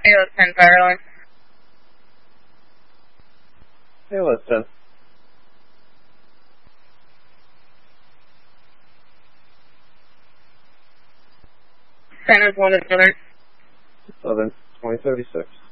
Halo 10 Fireline. Halo 10. Centers 1 is alert. Southern 2036.